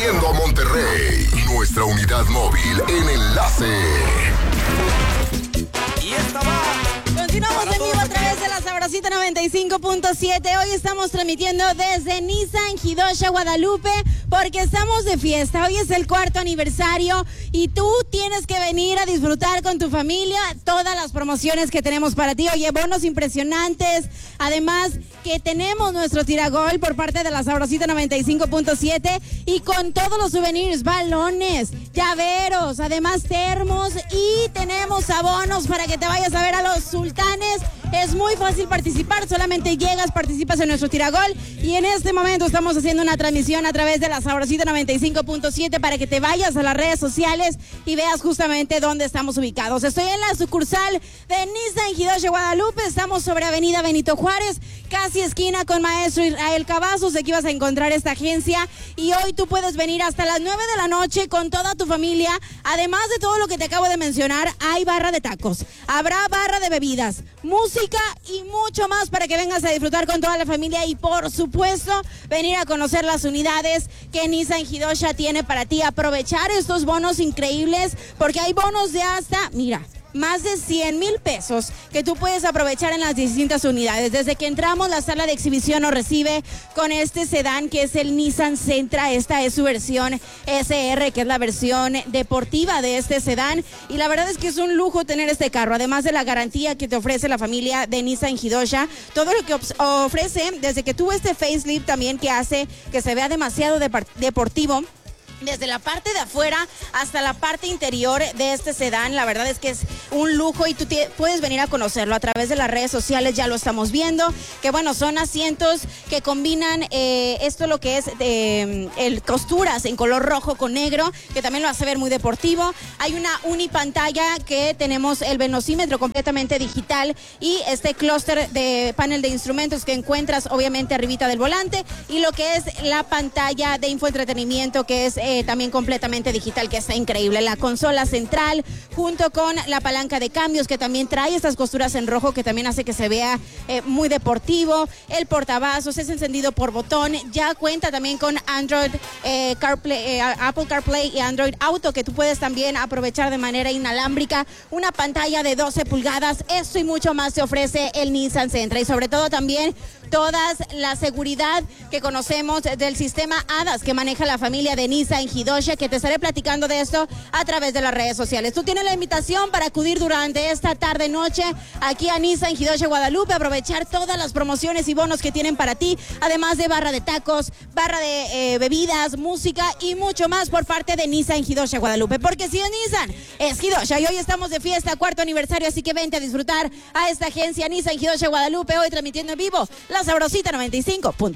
Uniendo a Monterrey. Nuestra unidad móvil en Enlace. Y esta va. Continuamos en vivo a través de la Sabrosita 95.7. Hoy estamos transmitiendo desde Nissan Hidosha, Guadalupe, porque estamos de fiesta. Hoy es el 4º aniversario y tú tienes que venir a disfrutar con tu familia todas las promociones que tenemos para ti. Oye, bonos impresionantes. Además, que tenemos nuestro tiragol por parte de la Sabrosita 95.7 y con todos los souvenirs, balones, llaveros, además termos y tenemos abonos para que te vayas a ver a los Sultanes. Es muy fácil participar, solamente llegas, participas en nuestro tiragol y en este momento estamos haciendo una transmisión a través de la Sabrosita 95.7 para que te vayas a las redes sociales y veas justamente dónde estamos ubicados. Estoy en la sucursal de Nissan Hidosha, Guadalupe. Estamos sobre Avenida Benito Juárez, casi esquina con Maestro Israel Cavazos. Aquí vas a encontrar esta agencia y hoy tú puedes venir hasta las 9 de la noche con toda tu familia. Además de todo lo que te acabo de mencionar, hay barra de tacos, habrá barra de bebidas, música y mucho más para que vengas a disfrutar con toda la familia y por supuesto venir a conocer las unidades que Nissan Hidosha tiene para ti. Aprovechar estos bonos increíbles porque hay bonos de hasta, mira, más de 100,000 pesos que tú puedes aprovechar en las distintas unidades. Desde que entramos, la sala de exhibición nos recibe con este sedán que es el Nissan Sentra. Esta es su versión SR, que es la versión deportiva de este sedán. Y la verdad es que es un lujo tener este carro, además de la garantía que te ofrece la familia de Nissan Hidosha. Todo lo que ofrece, desde que tuvo este facelift también que hace que se vea demasiado deportivo. Desde la parte de afuera hasta la parte interior de este sedán, la verdad es que es un lujo y tú puedes venir a conocerlo a través de las redes sociales. Ya lo estamos viendo, que bueno, son asientos que combinan esto lo que es costuras en color rojo con negro, que también lo hace ver muy deportivo. Hay una unipantalla que tenemos el velocímetro completamente digital y este clúster de panel de instrumentos que encuentras obviamente arribita del volante y lo que es la pantalla de infoentretenimiento que es también completamente digital, que está increíble. La consola central junto con la palanca de cambios que también trae estas costuras en rojo que también hace que se vea muy deportivo. El portavasos es encendido por botón, ya cuenta también con Android CarPlay, Apple CarPlay y Android Auto, que tú puedes también aprovechar de manera inalámbrica. Una pantalla de 12 pulgadas, esto y mucho más te ofrece el Nissan Sentra y sobre todo también toda la seguridad que conocemos del sistema ADAS que maneja la familia de Nissan Hidosha, que te estaré platicando de esto a través de las redes sociales. Tú tienes la invitación para acudir durante esta tarde-noche aquí a Nissan Hidosha Guadalupe, aprovechar todas las promociones y bonos que tienen para ti, además de barra de tacos, barra de bebidas, música y mucho más por parte de Nissan Hidosha Guadalupe, porque si es Nissan, es Hidosha y hoy estamos de fiesta, 4º aniversario, así que vente a disfrutar a esta agencia Nissan Hidosha Guadalupe, hoy transmitiendo en vivo la Sabrosita 95.7.